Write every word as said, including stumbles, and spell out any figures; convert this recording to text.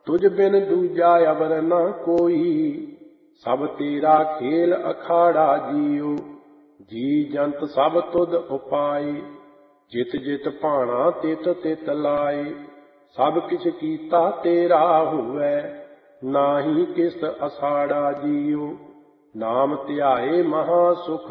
तुझ बिन दूजा अवर न कोई, सब तेरा खेल अखाड़ा जियो। जी जंत सब तुध उपाए, जित जित भाना तित तित लाए। सब किछ कीता तेरा होवै, नाहि किस असाड़ा जियो। नाम ध्याए महा सुख